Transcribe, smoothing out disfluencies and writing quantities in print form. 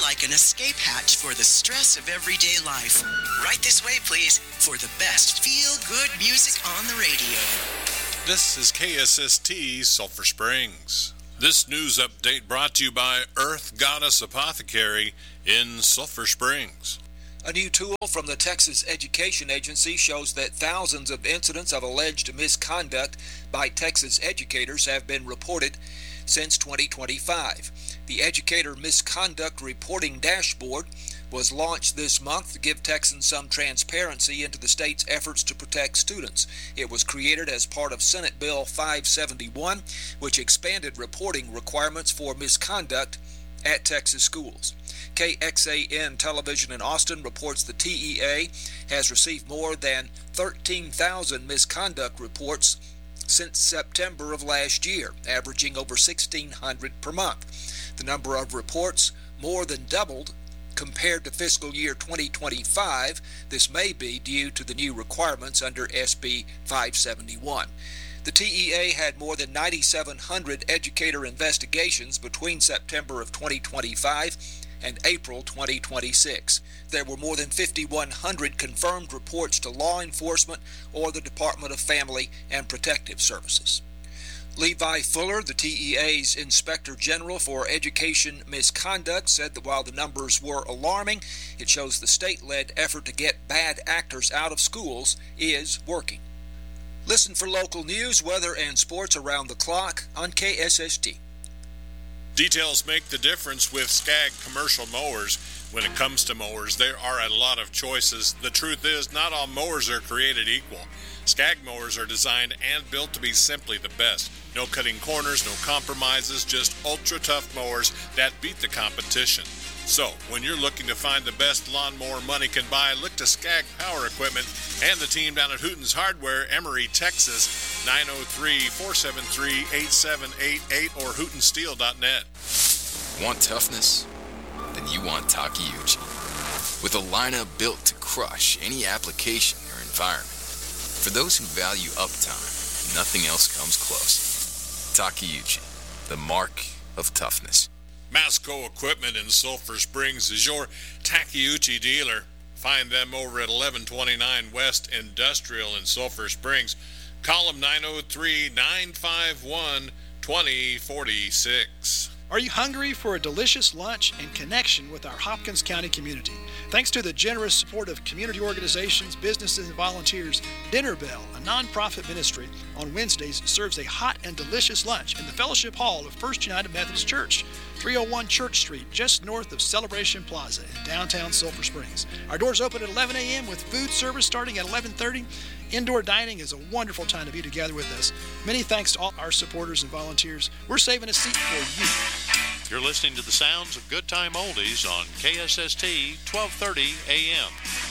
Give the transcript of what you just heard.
like an escape hatch for the stress of everyday life. Right this way, please, for the best feel-good music on the radio. This is KSST Sulphur Springs. This news update brought to you by Earth Goddess Apothecary in Sulphur Springs. A new tool from the Texas Education Agency shows that thousands of incidents of alleged misconduct by Texas educators have been reported since 2025. The Educator Misconduct Reporting Dashboard was launched this month to give Texans some transparency into the state's efforts to protect students. It was created as part of Senate Bill 571, which expanded reporting requirements for misconduct at Texas schools. KXAN Television in Austin reports the TEA has received more than 13,000 misconduct reports since September of last year, averaging over 1,600 per month. The number of reports more than doubled compared to fiscal year 2025. This may be due to the new requirements under SB 571. The TEA had more than 9,700 educator investigations between September of 2025 and April 2026. There were more than 5,100 confirmed reports to law enforcement or the Department of Family and Protective Services. Levi Fuller, the TEA's Inspector General for Education Misconduct, said that while the numbers were alarming, it shows the state-led effort to get bad actors out of schools is working. Listen for local news, weather, and sports around the clock on KSST. Details make the difference with Skag commercial mowers. When it comes to mowers, there are a lot of choices. The truth is, not all mowers are created equal. Skag mowers are designed and built to be simply the best. No cutting corners, no compromises, just ultra-tough mowers that beat the competition. So, when you're looking to find the best lawnmower money can buy, look to Skag Power Equipment and the team down at Hooten's Hardware, Emory, Texas, 903-473-8788 or hootensteel.net. Want toughness? Then you want Takeuchi. With a lineup built to crush any application or environment. For those who value uptime, nothing else comes close. Takeuchi, the mark of toughness. Masco Equipment in Sulphur Springs is your Takeuchi dealer. Find them over at 1129 West Industrial in Sulphur Springs. Call them 903-951-2046. Are you hungry for a delicious lunch and connection with our Hopkins County community? Thanks to the generous support of community organizations, businesses, and volunteers, Dinner Bell, a nonprofit ministry, on Wednesdays serves a hot and delicious lunch in the Fellowship Hall of First United Methodist Church, 301 Church Street, just north of Celebration Plaza in downtown Sulphur Springs. Our doors open at 11 a.m. with food service starting at 11:30. Indoor dining is a wonderful time to be together with us. Many thanks to all our supporters and volunteers. We're saving a seat for you. You're listening to the sounds of Good Time Oldies on KSST 1230 AM.